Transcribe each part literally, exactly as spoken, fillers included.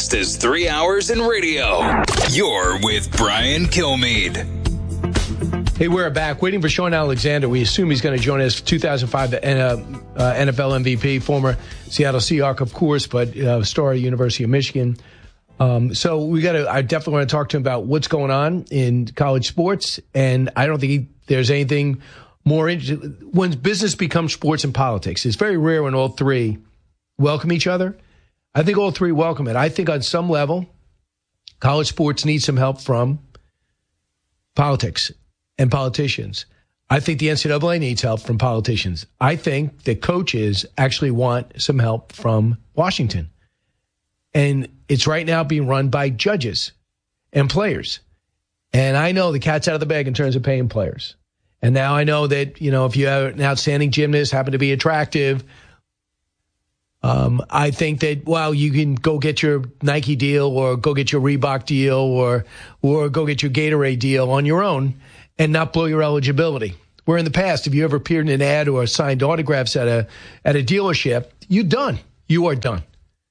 fastest three hours in radio. You're with Brian Kilmeade. Hey, we're back. Waiting for Sean Alexander. We assume he's going to join us. two thousand five uh, uh, N F L M V P, former Seattle Seahawk, of course, but uh, star at University of Michigan. Um, so we got to. I definitely want to talk to him about what's going on in college sports, and I don't think he, there's anything more interesting when business becomes sports and politics. It's very rare when all three welcome each other. I think all three welcome it. I think on some level, college sports need some help from politics and politicians. I think the N C double A needs help from politicians. I think that coaches actually want some help from Washington. And it's right now being run by judges and players. And I know the cat's out of the bag in terms of paying players. And now I know that, you know, if you have an outstanding gymnast, happen to be attractive, um, I think that, well, you can go get your Nike deal or go get your Reebok deal or or go get your Gatorade deal on your own and not blow your eligibility. Where in the past, if you ever appeared in an ad or signed autographs at a at a dealership, you're done. You are done.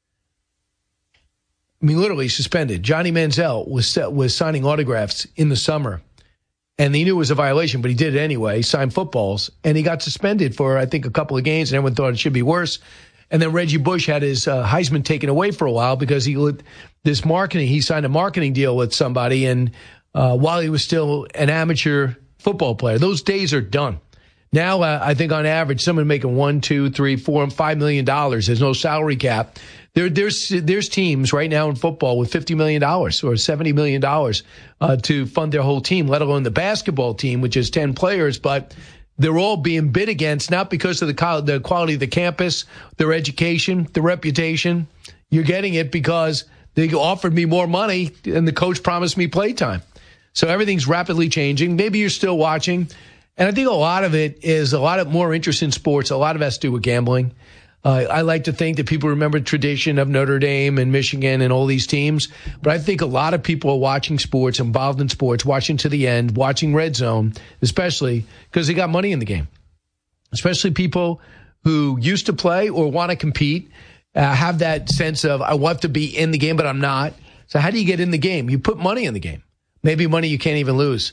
I mean, literally suspended. Johnny Manziel was was signing autographs in the summer, and he knew it was a violation, but he did it anyway. He signed footballs, and he got suspended for, I think, a couple of games, and everyone thought it should be worse. And then Reggie Bush had his uh, Heisman taken away for a while because he lit this marketing. He signed a marketing deal with somebody, and uh, while he was still an amateur football player, those days are done. Now, uh, I think on average, someone making one, two, three, four, and five million dollars. There's no salary cap. There, there's there's teams right now in football with fifty million dollars or seventy million dollars uh, to fund their whole team, let alone the basketball team, which is ten players. But they're all being bid against, not because of the, co- the quality of the campus, their education, the reputation. You're getting it because they offered me more money and the coach promised me playtime. So everything's rapidly changing. Maybe you're still watching. And I think a lot of it is a lot of more interest in sports. A lot of it has to do with gambling. Uh, I like to think that people remember the tradition of Notre Dame and Michigan and all these teams. But I think a lot of people are watching sports, involved in sports, watching to the end, watching Red Zone, especially because they got money in the game. Especially people who used to play or want to compete, uh, have that sense of, I want to be in the game, but I'm not. So how do you get in the game? You put money in the game. Maybe money you can't even lose.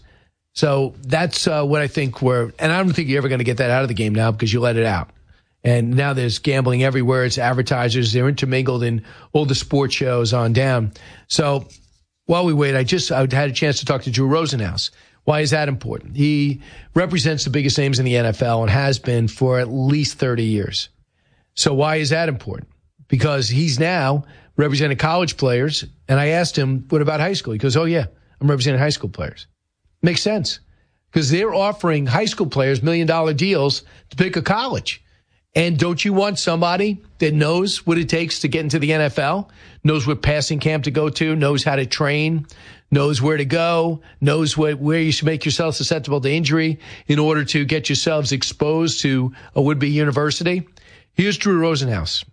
So that's uh, what I think we're, and I don't think you're ever going to get that out of the game now because you let it out. And now there's gambling everywhere. It's advertisers. They're intermingled in all the sports shows on down. So while we wait, I just I had a chance to talk to Drew Rosenhaus. Why is that important? He represents the biggest names in the N F L and has been for at least thirty years. So why is that important? Because he's now representing college players. And I asked him, what about high school? He goes, oh, yeah, I'm representing high school players. Makes sense because they're offering high school players million dollar deals to pick a college. And don't you want somebody that knows what it takes to get into the N F L, knows what passing camp to go to, knows how to train, knows where to go, knows what, where you should make yourself susceptible to injury in order to get yourselves exposed to a would-be university? Here's Drew Rosenhaus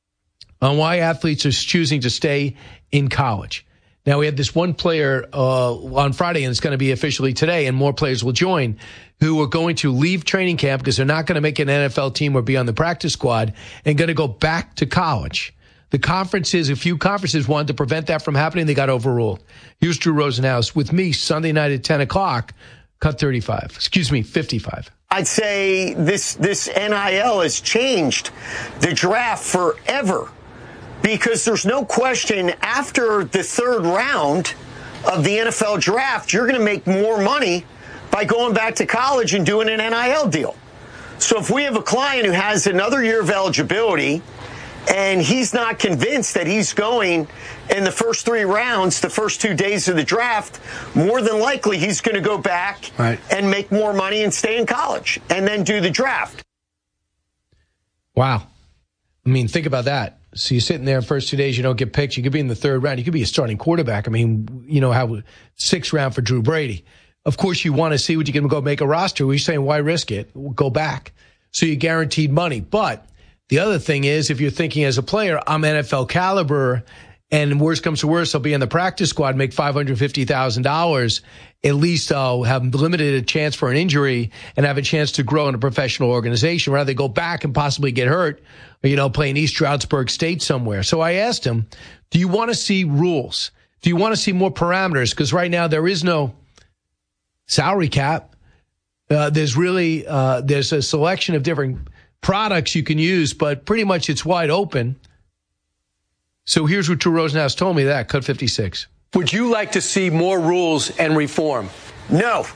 on why athletes are choosing to stay in college. Now, we had this one player uh, on Friday, and it's going to be officially today, and more players will join, who are going to leave training camp because they're not going to make an N F L team or be on the practice squad and going to go back to college. The conferences, a few conferences wanted to prevent that from happening. They got overruled. Here's Drew Rosenhaus with me Sunday night at ten o'clock, cut thirty-five. Excuse me, fifty-five. I'd say this, this N I L has changed the draft forever. Because there's no question after the third round of the N F L draft, you're going to make more money by going back to college and doing an N I L deal. So if we have a client who has another year of eligibility and he's not convinced that he's going in the first three rounds, the first two days of the draft, more than likely he's going to go back right. and make more money and stay in college and then do the draft. Wow. I mean, think about that. So you're sitting there in the first two days, you don't get picked. You could be in the third round. You could be a starting quarterback. I mean, you know, how sixth round for Drew Brady. Of course, you want to see what you can go make a roster. We're saying, why risk it? Go back. So you're guaranteed money. But the other thing is, if you're thinking as a player, I'm N F L caliber and worst comes to worst, I'll be in the practice squad, make five hundred fifty thousand dollars. At least I'll have limited a chance for an injury and have a chance to grow in a professional organization rather than go back and possibly get hurt, or, you know, play in East Stroudsburg State somewhere. So I asked him, do you want to see rules? Do you want to see more parameters? Because right now there is no salary cap. Uh, there's really, uh, there's a selection of different products you can use, but pretty much it's wide open. So here's what Drew Rosenhaus told me that, cut fifty-six. Would you like to see more rules and reform? No.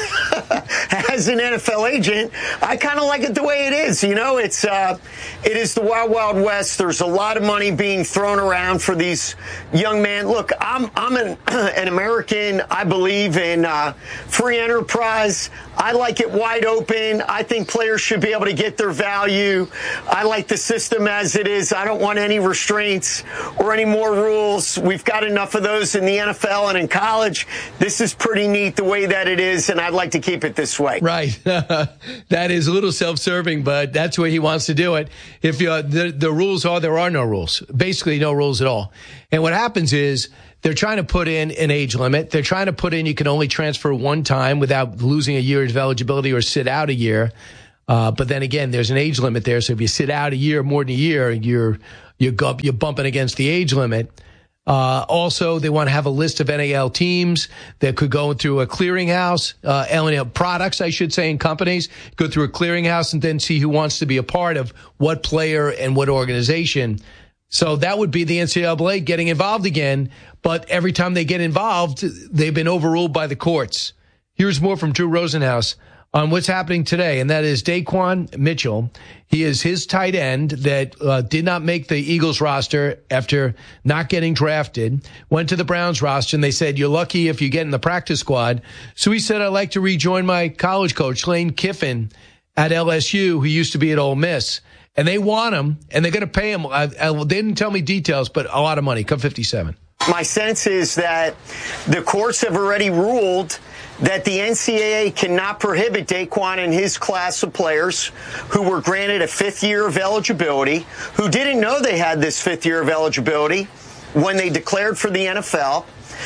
As an N F L agent, I kind of like it the way it is. You know, it's uh, it is the wild, wild west. There's a lot of money being thrown around for these young men. Look, I'm I'm an, an American. I believe in uh, free enterprise. I like it wide open. I think players should be able to get their value. I like the system as it is. I don't want any restraints or any more rules. We've got enough of those in the N F L and in college. This is pretty neat the way that it is, and I'd like to keep it this way. Right. That is a little self-serving, but that's the way he wants to do it. If you, uh, the, the rules are, there are no rules. Basically, no rules at all. And what happens is they're trying to put in an age limit. They're trying to put in you can only transfer one time without losing a year of eligibility or sit out a year. Uh, but then again, there's an age limit there. So if you sit out a year, more than a year, you're you're, you're bumping against the age limit. Uh, also, they want to have a list of N A L teams that could go through a clearinghouse, uh, N A L products, I should say, in companies, go through a clearinghouse and then see who wants to be a part of what player and what organization. So that would be the N C double A getting involved again. But every time they get involved, they've been overruled by the courts. Here's more from Drew Rosenhaus on what's happening today, and that is Daquan Mitchell. He is his tight end that uh, did not make the Eagles roster after not getting drafted, went to the Browns roster, and they said, you're lucky if you get in the practice squad. So he said, I'd like to rejoin my college coach, Lane Kiffin, at L S U, who used to be at Ole Miss. And they want him, and they're going to pay him. I, I, they didn't tell me details, but a lot of money. Come fifty-seven. My sense is that the courts have already ruled that the N C double A cannot prohibit Daquan and his class of players who were granted a fifth year of eligibility, who didn't know they had this fifth year of eligibility when they declared for the N F L.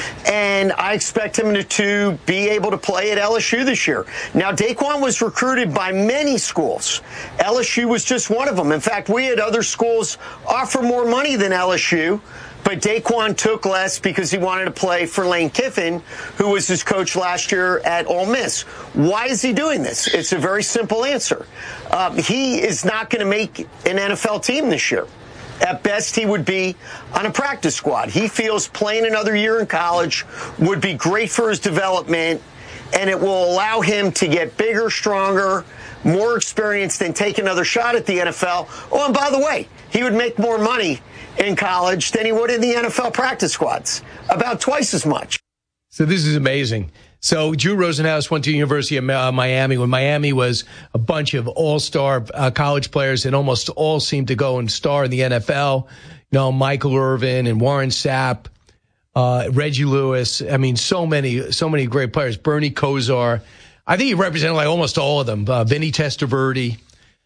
And I expect him to, to be able to play at L S U this year. Now, Daquan was recruited by many schools. L S U was just one of them. In fact, we had other schools offer more money than L S U. But Daquan took less because he wanted to play for Lane Kiffin, who was his coach last year at Ole Miss. Why is he doing this? It's a very simple answer. Um, he is not going to make an N F L team this year. At best, he would be on a practice squad. He feels playing another year in college would be great for his development, and it will allow him to get bigger, stronger, more experienced, and take another shot at the N F L. Oh, and by the way, he would make more money in college than he would in the N F L practice squads, about twice as much. So this is amazing. So Drew Rosenhaus went to the University of Miami when Miami was a bunch of all-star uh, college players, and almost all seemed to go and star in the N F L. You know, Michael Irvin and Warren Sapp, uh, Reggie Lewis. I mean, so many, so many great players. Bernie Kosar. I think he represented like almost all of them. Uh, Vinny Testaverde.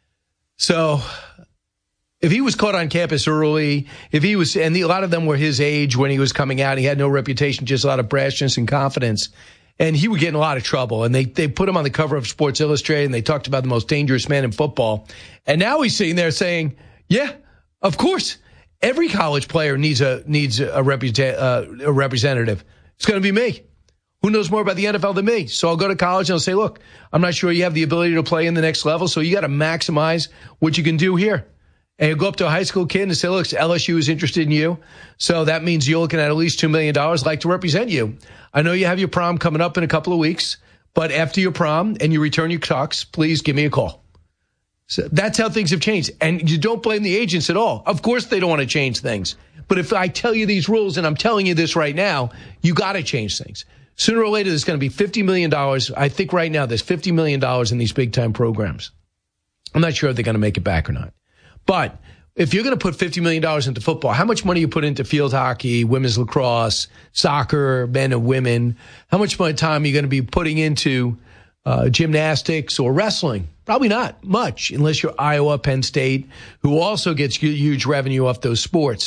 So if he was caught on campus early, if he was, and the, a lot of them were his age when he was coming out, he had no reputation, just a lot of brashness and confidence. And he would get in a lot of trouble. And they, they put him on the cover of Sports Illustrated, and they talked about the most dangerous man in football. And now he's sitting there saying, yeah, of course, every college player needs a needs a, represent, uh, a representative. It's going to be me. Who knows more about the N F L than me? So I'll go to college and I'll say, look, I'm not sure you have the ability to play in the next level, so you got to maximize what you can do here. And you go up to a high school kid and say, look, L S U is interested in you. So that means you're looking at at least two million dollars. I'd like to represent you. I know you have your prom coming up in a couple of weeks, but after your prom and you return your tux, please give me a call. So that's how things have changed. And you don't blame the agents at all. Of course they don't want to change things. But if I tell you these rules, and I'm telling you this right now, you got to change things. Sooner or later, there's going to be fifty million dollars. I think right now there's fifty million dollars in these big-time programs. I'm not sure if they're going to make it back or not. But if you're going to put fifty million dollars into football, how much money you put into field hockey, women's lacrosse, soccer, men and women? How much more time are you going to be putting into uh, gymnastics or wrestling? Probably not much, unless you're Iowa, Penn State, who also gets huge revenue off those sports.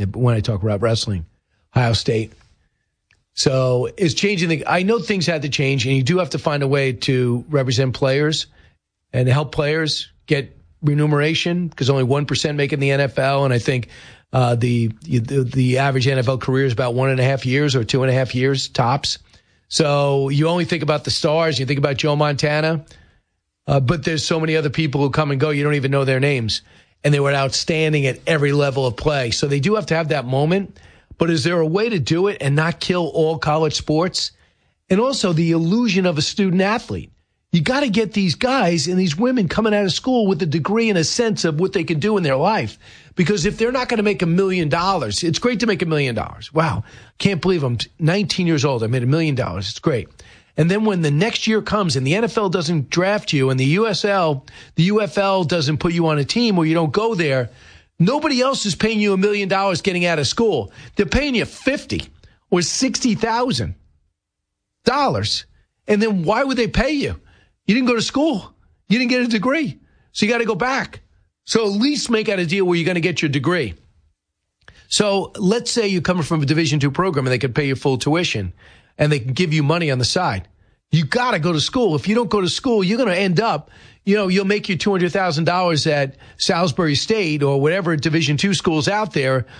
when I talk about wrestling, Ohio State. So it's changing. The, I know things had to change, and you do have to find a way to represent players and help players get remuneration, because only one percent make it in the N F L, and I think uh, the, the the average N F L career is about one and a half years or two and a half years tops. So you only think about the stars, you think about Joe Montana, uh, but there's so many other people who come and go, you don't even know their names, and they were outstanding at every level of play. So they do have to have that moment. But is there a way to do it and not kill all college sports? And also the illusion of a student athlete. You got to get these guys and these women coming out of school with a degree and a sense of what they can do in their life. Because if they're not going to make a million dollars, it's great to make a million dollars. Wow. Can't believe I'm nineteen years old. I made a million dollars. It's great. And then when the next year comes and the N F L doesn't draft you and the U S L, the U F L doesn't put you on a team or you don't go there, nobody else is paying you a million dollars getting out of school. They're paying you fifty or sixty thousand dollars. And then why would they pay you? You didn't go to school. You didn't get a degree. So you got to go back. So at least make out a deal where you're going to get your degree. So let's say you're coming from a Division two program and they could pay you full tuition and they can give you money on the side. You got to go to school. If you don't go to school, you're going to end up, you know, you'll make your two hundred thousand dollars at Salisbury State or whatever Division two schools out there